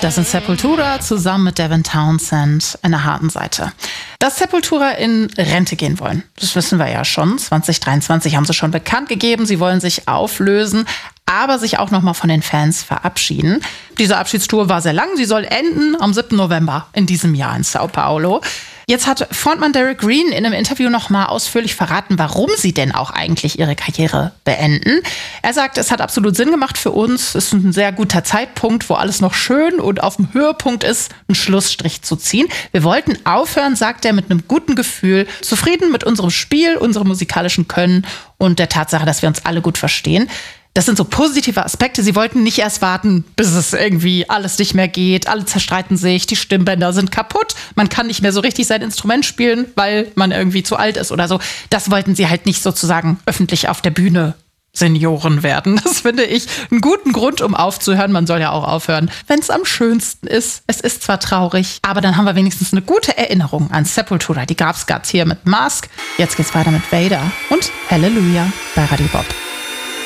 Das sind Sepultura zusammen mit Devin Townsend in der harten Seite. Dass Sepultura in Rente gehen wollen, das wissen wir ja schon. 2023 haben sie schon bekannt gegeben, sie wollen sich auflösen, aber sich auch nochmal von den Fans verabschieden. Diese Abschiedstour war sehr lang, sie soll enden am 7. November in diesem Jahr in Sao Paulo. Jetzt hat Frontmann Derek Green in einem Interview nochmal ausführlich verraten, warum sie denn auch eigentlich ihre Karriere beenden. Er sagt, es hat absolut Sinn gemacht für uns. Es ist ein sehr guter Zeitpunkt, wo alles noch schön und auf dem Höhepunkt ist, einen Schlussstrich zu ziehen. Wir wollten aufhören, sagt er, mit einem guten Gefühl, zufrieden mit unserem Spiel, unserem musikalischen Können und der Tatsache, dass wir uns alle gut verstehen. Das sind so positive Aspekte. Sie wollten nicht erst warten, bis es irgendwie alles nicht mehr geht. Alle zerstreiten sich, die Stimmbänder sind kaputt. Man kann nicht mehr so richtig sein Instrument spielen, weil man irgendwie zu alt ist oder so. Das wollten sie halt nicht sozusagen öffentlich auf der Bühne Senioren werden. Das finde ich einen guten Grund, um aufzuhören. Man soll ja auch aufhören, wenn es am schönsten ist. Es ist zwar traurig, aber dann haben wir wenigstens eine gute Erinnerung an Sepultura. Die gab's gerade hier mit Mask. Jetzt geht's weiter mit Vader und Halleluja bei Radio Bob.